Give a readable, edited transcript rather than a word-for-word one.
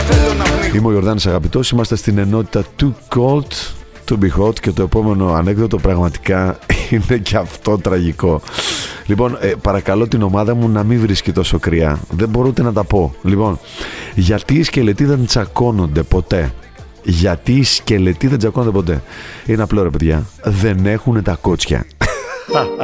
Είμαι ο Ιορδάνης Αγαπητός, είμαστε στην ενότητα Too Cold to be hot και το επόμενο ανέκδοτο πραγματικά είναι και αυτό τραγικό. Λοιπόν, παρακαλώ την ομάδα μου να μην βρίσκει τόσο κρύα. Δεν μπορώ ούτε να τα πω. Λοιπόν, γιατί οι σκελετοί δεν τσακώνονται ποτέ? Γιατί οι σκελετοί δεν τσακώνονται ποτέ? Είναι απλό ρε παιδιά. Δεν έχουν τα κότσια.